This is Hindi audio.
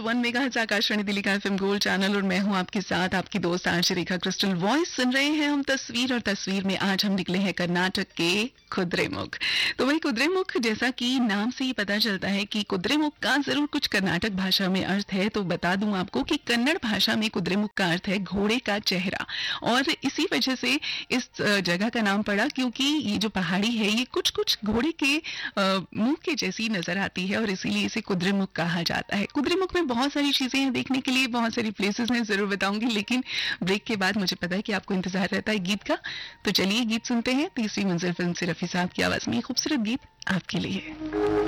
101 मेगाहर्ट्ज़ आकाशवाणी दिल्ली का एफएम गोल्ड चैनल और मैं हूं आपके साथ आपकी दोस्त आरजे रेखा क्रिस्टल। वॉइस सुन रहे हैं हम तस्वीर, और तस्वीर में आज हम निकले हैं कर्नाटक के कुद्रेमुख। तो वही कुद्रेमुख, जैसा कि नाम से ही पता चलता है कि कुद्रेमुख का जरूर कुछ कर्नाटक भाषा में अर्थ है। तो बता दूं आपको कि कन्नड़ भाषा में कुद्रेमुख का अर्थ है घोड़े का चेहरा, और इसी वजह से इस जगह का नाम पड़ा, क्योंकि ये जो पहाड़ी है ये कुछ कुछ घोड़े के मुंह के जैसी नजर आती है और इसीलिए इसे कुद्रेमुख कहा जाता है। कुद्रेमुख में बहुत सारी चीजें हैं देखने के लिए, बहुत सारी प्लेसेस हैं, जरूर बताऊंगी, लेकिन ब्रेक के बाद मुझे पता है कि आपको इंतजार रहता है गीत का। तो चलिए गीत सुनते हैं। तीसरी मंजिल फिल्म से रफी साहब की आवाज में ये खूबसूरत गीत आपके लिए।